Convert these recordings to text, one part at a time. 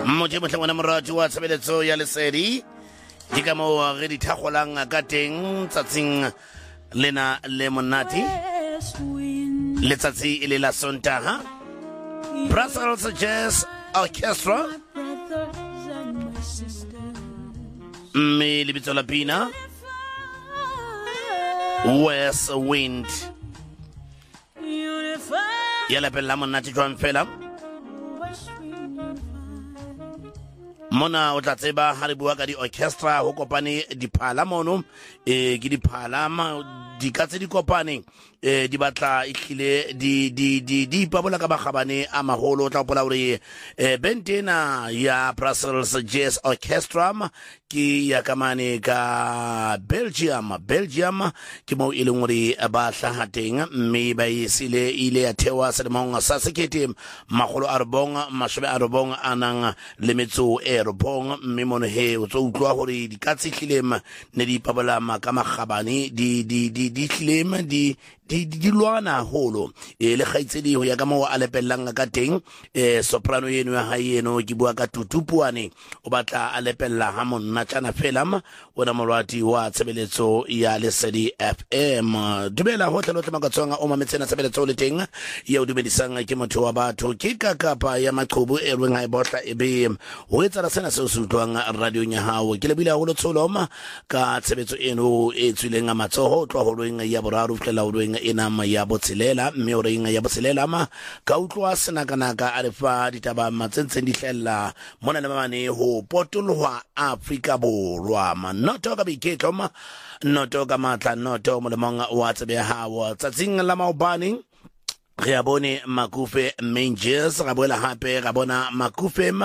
Mmoje motleng wa morati wa tshebeletso ya lesedi ke ka mo re di thagolang ka teng tsatsing lena le monati letsatsi ile la Sontaga. Brussels Jazz Orchestra mme lebitso la pina West Wind ya la pella monati jwang fela mona o tla tseba ha re bua ka di orchestra ho kopane diphala mono ke diphala di ka tse di kopane di batla ihlile di ipabola ka bagabane a magolo o tla pola hore bentena ya Brussels Jazz Orchestra ki ya kamane ka Belgium ke mo ile ngore ba hlahateng mme ba isile ile ya thewa selemong sa sekete magolo a rebong mashobe a rebong anang le metso e rebong mme mono he o tlo utlwa hore di ka tsihlilem ne di ipabola ka magabane di hlilem di lwana holo le khaitsedi ho ya ka mo a lepellang ka teng soprano yeno ya hae eno ke bua ka tutupuane o batla a lepella ha monna tsana felam ona molwati wa tshebeletso ya lesedi FM dumela hohle lohle makatsonga o mametsena tshebeletso le teng ya o dumedisang ke motho wa batho ke kakapa ya maqhubu e rweng ha e botla e be ho etsa sena se se utlwang radio nya hao ke lebile ho lotsoloma ka tshebeletso eno e tswileng matsoho tlo ho rweng ya boraro fela ho rweng ena ya botsilela mme o reng ya botsilela ka utlwa senakanaka a lefa ditaba matsentseng di hlella mona le mane ho potolwa Afrika Borwa noto ka biketlo noto ka matla noto mo le monga wa tsebe hawo tsatsing la maobane re a bone Makufe Mangers ga boela hape ga bona Makufe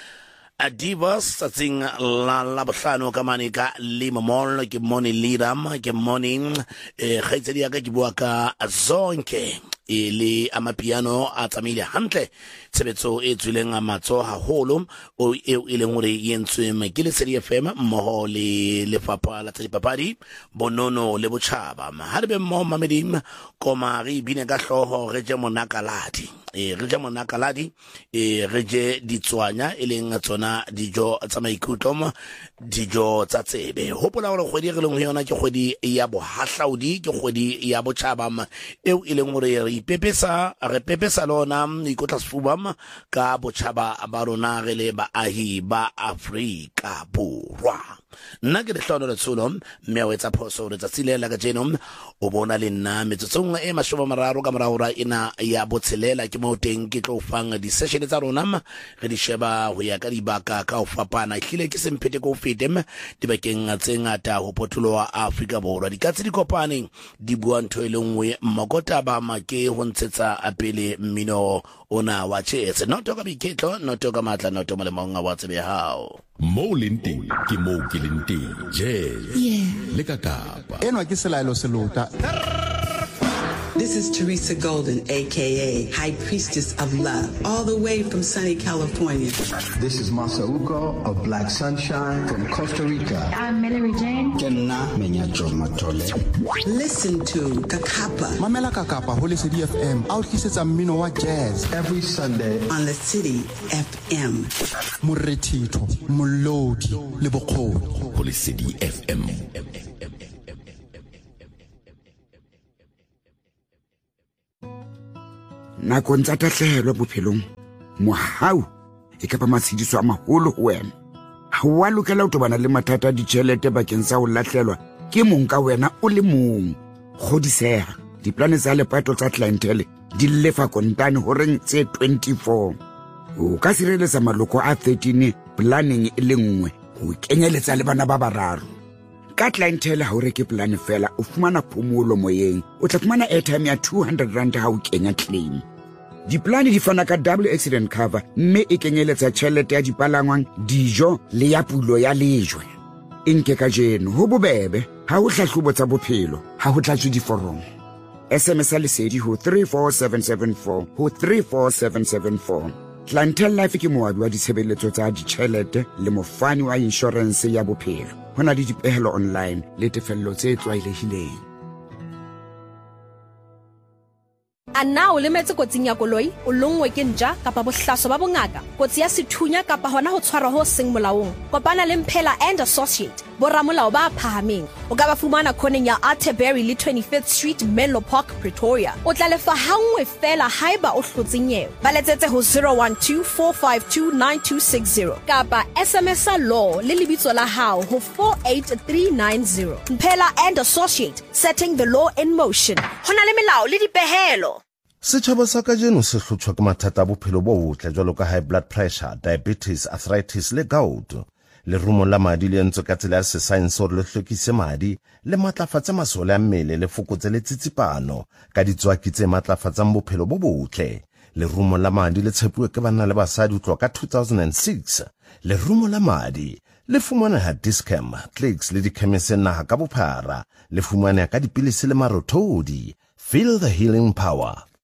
Adivas tsatsing la bohlano ka manika limomol ke moni liram ke moni khaitsedi ya ka ke bua ka zonke ile amapiano a tsamile hantle tshebetso e tswileng a matso haholo o e leng hore yentswe ke lesedi FM mmoho le lefapha la dipapadi bonono le botjhaba ha re be mmoho mamedim koma re bine ka hloho re je monakaladi re je monakaladi re je ditswanya e leng tsona dijo tsa maikutlo dijo tsa tsebe hopola hore kgwedi re leng ho yona ke kgwedi ya bohahlaudi ke kgwedi ya botjhaba eo e leng hore re pepesa lona ikotla sefubam ka botjhaba ba rona re le baahi ba Afrika Borwa nna ke lehlono le tsolo mme o etsa phoso re tsa tsilela ka jeno o bona le nna metsotsong e mashoba mararo ka maraura ina ya botshelela ke mo teng ke tlo fang di session tsa rona re di sheba ho ya ka dibaka ka o fapana hlile ke semphete ko fetem dibakeng tse ngata ho potolowa Afrika Borwa di ka tse di kopane di bua ntho e lengwe mmokota ba make ho ntshetsa apele mmino ona wa chetse noto ka biketlo noto ka matla noto mo le monga wa tsebe hao mo lente ke mo ke lente jazz le kakapa enwa ke selaelo selota. This is Teresa Golden, a.k.a. High Priestess of Love, all the way from sunny California. This is Masauko of Black Sunshine from Costa Rica. I'm Mallory Jane. Kenna Menyacho Matole. Listen to Kakapa. Mamela Kakapa, Holy City FM, out kisetsa mmino wa jazz. Every Sunday on the City FM. Moretito, Molodi, le bokgoni. Holy City FM. Nakong tsa tahlehelo bophelong mohau e ka ba matshidiso a maholo ho wena ha wa lokela ho tobana le mathata a ditjhelete bakeng sa ho lahlelwa ke mong ka wena o le mong kgodiseha diplane tsa lepato tsa clientele di lefa kontane ho reng tse 24 o ka sireletsa maloko a 13 planning e le nngwe ho kenyeletsa le bana ba bararo ka clientele ha o reke plan fela o fumana phomolo moyeng o tla fumana airtime ya 200 rand ha o kenya claim diplane di fana ka double accident cover mme e kenyeletsa tjhelete ya dipalangwang dijo le ya pulo ya lejwe nke ka jeno ho bobebe ha o hlahlobo tsa bophelo ha ho tlatswe diforomo SMS lesedi ho 34774 ho 34774 Clientele Life ke moabi wa ditshebeletso tsa ditjhelete le mofani wa insurance ya bophelo hona le dipehelo online le tefello tse tlwaelehileng A na o lemetse kotsing ya koloi, o longwe ke ntja kapa bohlaswa ba bongaka, kotsi ya sethunya kapa hona ho tshwarwa ho seng molaong. Kopana le Mphela and Associate, boramolao ba phahameng. O ka ba fumana khoneng ya Atterbury le 25th Street, Menlo Park, Pretoria. O tla lefa hangwe fela haeba o hlotse nyewe. Ba letsetse ho 012-452-9260 kapa SMS law le lebitso la hao ho 48390. Mphela and Associate, setting the law in motion. Hona le melao le dipehelo. Setjhaba sa kajeno se hlotshwa ke mathata a bophelo bo botle jwalo ka high blood pressure, diabetes, arthritis le gout. Lerumo la madi le entse ka tsela ya sesaense hore le hlwekise madi le matlafatse masole a mmele le fokotse le tsitsipano ka ditswaki tse matlafatsang bophelo bo botle. Lerumo la madi le tshepuwe ke banna le basadi ho tloha ka 2006. Lerumo la madi le fumaneha Dischem, Clicks le dikhemisi naha ka bophara. Le fumaneha ka dipilisi le marothodi. Feel the healing power.